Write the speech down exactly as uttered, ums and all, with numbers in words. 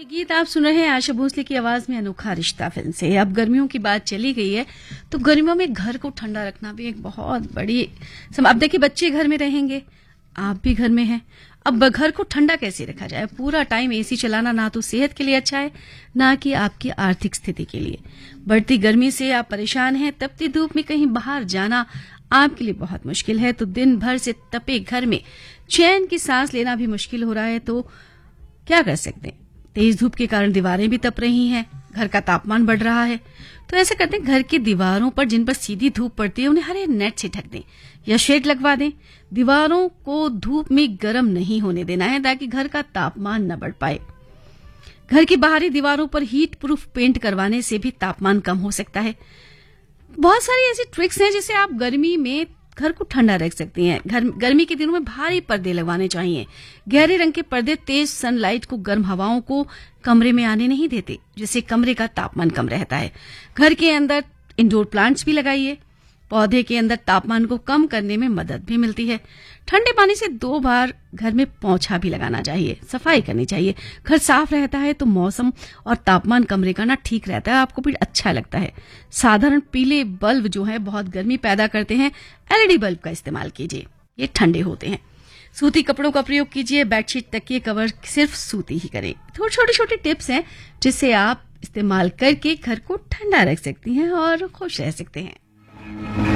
गीत आप सुन रहे हैं आशा भोसले की आवाज में अनोखा रिश्ता फिल्म से। अब गर्मियों की बात चली गई है तो गर्मियों में घर को ठंडा रखना भी एक बहुत बड़ी सम... अब देखिए बच्चे घर में रहेंगे, आप भी घर में हैं। अब घर को ठंडा कैसे रखा जाए? पूरा टाइम एसी चलाना ना तो सेहत के लिए अच्छा है ना कि आपकी आर्थिक स्थिति के लिए। बढ़ती गर्मी से आप परेशान हैं, तपती धूप में कहीं बाहर जाना आपके लिए बहुत मुश्किल है, तो दिन भर से तपे घर में चैन की सांस लेना भी मुश्किल हो रहा है, तो क्या कर सकते हैं? तेज धूप के कारण दीवारें भी तप रही हैं, घर का तापमान बढ़ रहा है, तो ऐसा करते हैं घर की दीवारों पर जिन पर सीधी धूप पड़ती है उन्हें हरे नेट से ढक दें या शेड लगवा दें। दीवारों को धूप में गर्म नहीं होने देना है ताकि घर का तापमान न बढ़ पाए। घर की बाहरी दीवारों पर हीट प्रूफ पेंट करवाने से भी तापमान कम हो सकता है। बहुत सारी ऐसी ट्रिक्स हैं जिससे आप गर्मी में घर को ठंडा रख सकती हैं। घर गर्मी के दिनों में भारी पर्दे लगवाने चाहिए। गहरे रंग के पर्दे तेज सनलाइट को, गर्म हवाओं को कमरे में आने नहीं देते, जिससे कमरे का तापमान कम रहता है। घर के अंदर इंडोर प्लांट्स भी लगाइए, पौधे के अंदर तापमान को कम करने में मदद भी मिलती है। ठंडे पानी से दो बार घर में पोंछा भी लगाना चाहिए, सफाई करनी चाहिए। घर साफ रहता है तो मौसम और तापमान कमरे का ना ठीक रहता है, आपको भी अच्छा लगता है। साधारण पीले बल्ब जो है बहुत गर्मी पैदा करते हैं, एलईडी बल्ब का इस्तेमाल कीजिए, ये ठंडे होते हैं। सूती कपड़ों का प्रयोग कीजिए, बेडशीट तकिए कवर सिर्फ सूती ही करें। थोड़ी छोटी छोटी टिप्स हैं जिससे आप इस्तेमाल करके घर को ठंडा रख सकती हैं और खुश रह सकते हैं।